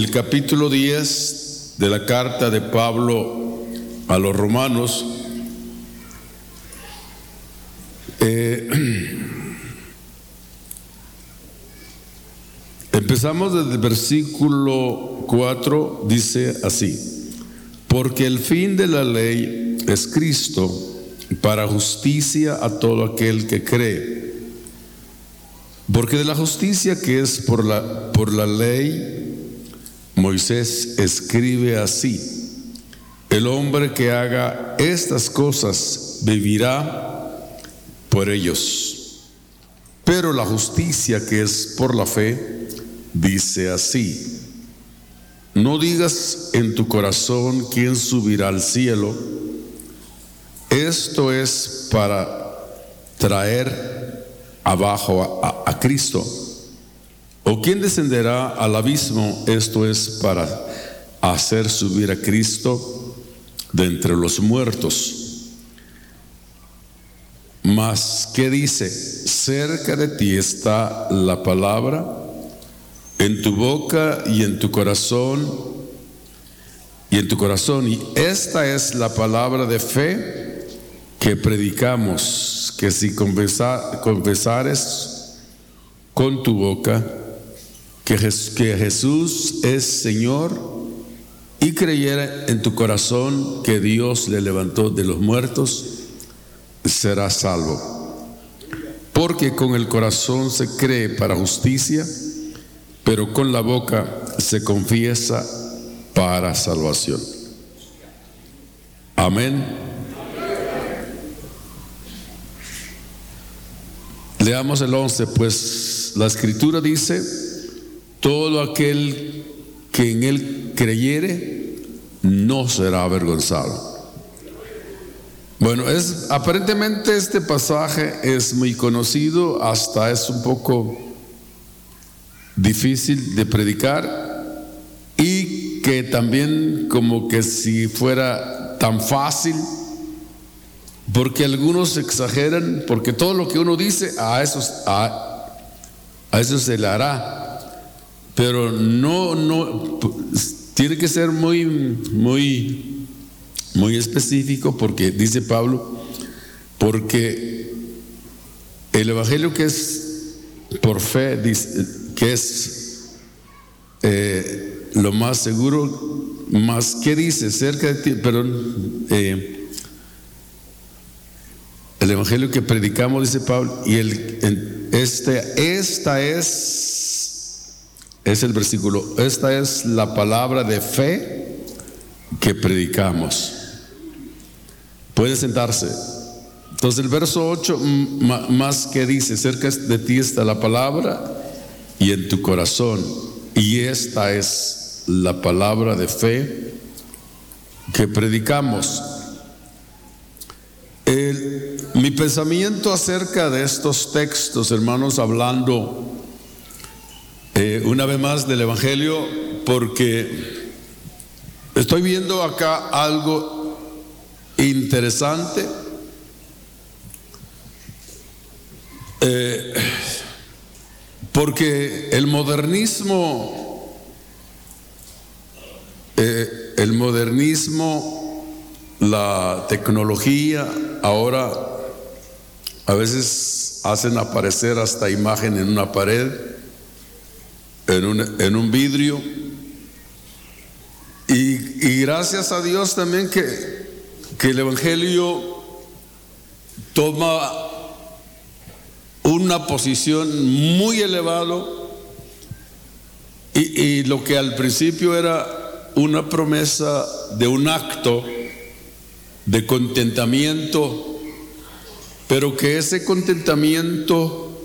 el capítulo 10 de la carta de Pablo a los romanos. Empezamos desde el versículo 4, dice así: porque el fin de la ley es Cristo para justicia a todo aquel que cree. Porque de la justicia que es por la ley, Moisés escribe así: el hombre que haga estas cosas vivirá por ellos. Pero la justicia que es por la fe dice así: no digas en tu corazón quién subirá al cielo. Esto es para traer abajo a Cristo. ¿O quién descenderá al abismo? Esto es para hacer subir a Cristo de entre los muertos. Mas, ¿qué dice? Cerca de ti está la palabra, en tu boca y en tu corazón, y esta es la palabra de fe que predicamos, que si confesares con tu boca que Jesús es Señor y creyera en tu corazón que Dios le levantó de los muertos, serás salvo. Porque con el corazón se cree para justicia, pero con la boca se confiesa para salvación. Amén. Leamos el 11, pues la Escritura dice: todo aquel que en él creyere no será avergonzado. Bueno, aparentemente este pasaje es muy conocido, hasta es un poco difícil de predicar, y que también como que si fuera tan fácil, porque algunos exageran, porque todo lo que uno dice a eso se le hará, pero no tiene que ser muy específico, porque dice Pablo, porque el evangelio que es por fe, dice, que es lo más seguro. Más que dice cerca de ti, el evangelio que predicamos, dice Pablo, y esta es el versículo, esta es la palabra de fe que predicamos. Puede sentarse. Entonces el verso 8 más que dice: cerca de ti está la palabra y en tu corazón, y esta es la palabra de fe que predicamos. Mi pensamiento acerca de estos textos, hermanos, hablando una vez más del evangelio, porque estoy viendo acá algo interesante. Porque el modernismo, la tecnología, ahora a veces hacen aparecer hasta imagen en una pared, en un vidrio, y gracias a Dios también que el evangelio toma una posición muy elevada, y lo que al principio era una promesa de un acto de contentamiento, pero que ese contentamiento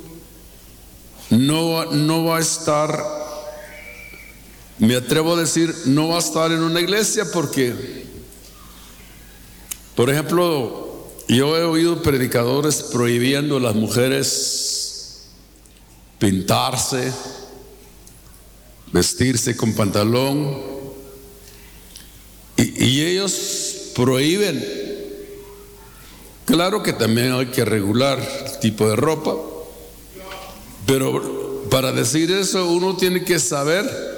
no va a estar, me atrevo a decir, no va a estar en una iglesia, porque, por ejemplo, yo he oído predicadores prohibiendo a las mujeres pintarse, vestirse con pantalón, y ellos prohíben. Claro que también hay que regular el tipo de ropa, pero para decir eso uno tiene que saber